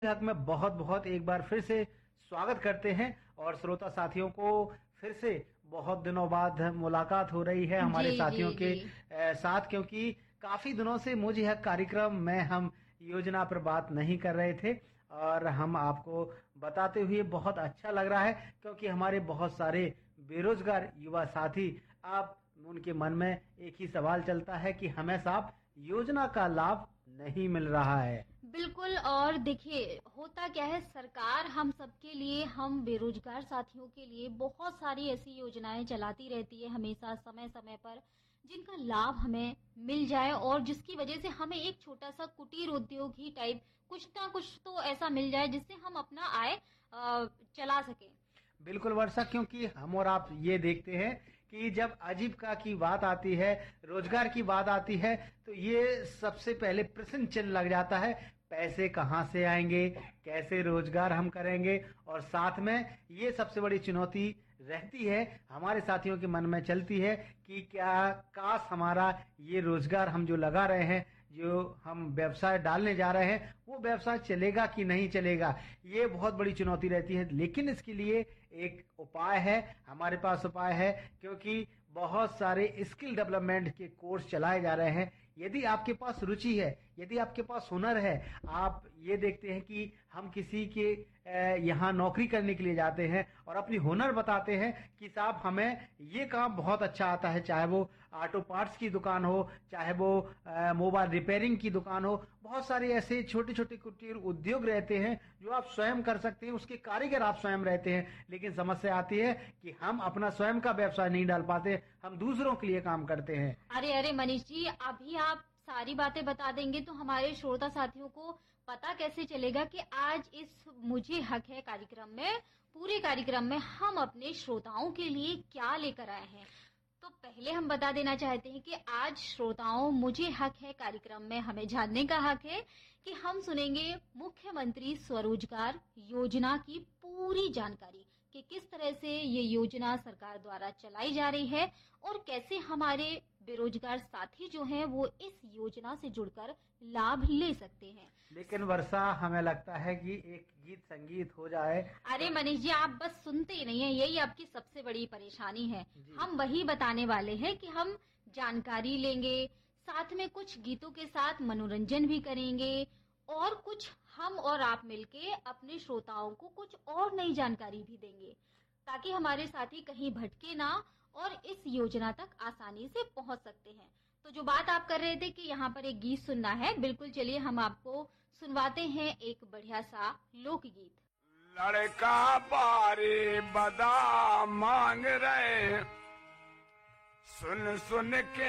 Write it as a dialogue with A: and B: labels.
A: हक में बहुत बहुत एक बार फिर से स्वागत करते हैं और श्रोता साथियों को फिर से बहुत दिनों बाद मुलाकात हो रही है
B: जी,
A: हमारे
B: जी,
A: साथियों के
B: जी।
A: साथ, क्योंकि काफी दिनों से मुझे हक कार्यक्रम में हम योजना पर बात नहीं कर रहे थे और हम आपको बताते हुए बहुत अच्छा लग रहा है, क्योंकि हमारे बहुत सारे बेरोजगार युवा साथी आप उनके मन में एक ही सवाल चलता है कि हमें साहब योजना का लाभ नहीं मिल रहा है।
B: बिल्कुल। और देखिए होता क्या है, सरकार हम सबके लिए, हम बेरोजगार साथियों के लिए बहुत सारी ऐसी योजनाएं चलाती रहती है हमेशा समय समय पर, जिनका लाभ हमें मिल जाए और जिसकी वजह से हमें एक छोटा सा कुटीर उद्योग ही टाइप कुछ ना कुछ तो ऐसा मिल जाए जिससे हम अपना आय चला सकें।
A: बिल्कुल वर्षा, क्योंकि हम और आप ये देखते हैं कि जब आजीविका की बात आती है, रोजगार की बात आती है, तो ये सबसे पहले प्रश्न चिन्ह लग जाता है, पैसे कहाँ से आएंगे, कैसे रोजगार हम करेंगे। और साथ में ये सबसे बड़ी चुनौती रहती है, हमारे साथियों के मन में चलती है कि क्या काश हमारा ये रोजगार हम जो लगा रहे हैं, जो हम व्यवसाय डालने जा रहे हैं, वो व्यवसाय चलेगा कि नहीं चलेगा। ये बहुत बड़ी चुनौती रहती है, लेकिन इसके लिए एक उपाय है, हमारे पास उपाय है, क्योंकि बहुत सारे स्किल डेवलपमेंट के कोर्स चलाए जा रहे हैं। यदि आपके पास रुचि है, यदि आपके पास हुनर है, आप ये देखते हैं कि हम किसी के यहाँ नौकरी करने के लिए जाते हैं और अपनी हुनर बताते हैं कि साहब हमें ये काम बहुत अच्छा आता है, चाहे वो ऑटो पार्ट्स की दुकान हो, चाहे वो मोबाइल रिपेयरिंग की दुकान हो। बहुत सारे ऐसे छोटे छोटे कुटीर उद्योग रहते हैं जो आप स्वयं कर सकते हैं, उसके कारीगर आप स्वयं रहते हैं। लेकिन समस्या आती है कि हम अपना स्वयं का व्यवसाय नहीं डाल पाते, हम दूसरों के लिए काम करते हैं।
B: अरे अरे मनीष जी, अभी आप सारी बातें बता देंगे तो हमारे श्रोता साथियों को पता कैसे चलेगा कि आज इस मुझे हक है कार्यक्रम में, पूरे कार्यक्रम में हम अपने श्रोताओं के लिए क्या लेकर आए हैं। तो पहले हम बता देना चाहते हैं कि आज श्रोताओं, मुझे हक है कार्यक्रम में हमें जानने का हक है कि हम सुनेंगे मुख्यमंत्री स्वरोजगार योजना की पूरी जानकारी कि किस तरह से ये योजना सरकार द्वारा चलाई जा रही है और कैसे हमारे बेरोजगार साथी जो हैं वो इस योजना से जुड़कर लाभ ले सकते हैं।
A: लेकिन वर्षा, हमें लगता है कि एक गीत संगीत हो जाए
B: अरे
A: तो।
B: मनीष जी, आप बस सुनते ही नहीं है, यही आपकी सबसे बड़ी परेशानी है।
A: जी।
B: हम वही बताने वाले हैं कि हम जानकारी लेंगे, साथ में कुछ गीतों के साथ मनोरंजन भी करेंगे और कुछ हम और आप मिलके अपने श्रोताओं को कुछ और नई जानकारी भी देंगे, ताकि हमारे साथी कहीं भटके ना और इस योजना तक आसानी से पहुंच सकते हैं। तो जो बात आप कर रहे थे कि यहाँ पर एक गीत सुनना है, बिल्कुल चलिए हम आपको सुनवाते हैं एक बढ़िया सा लोकगीत।
C: लड़का बारी बादाम मांग रहे, सुन सुन के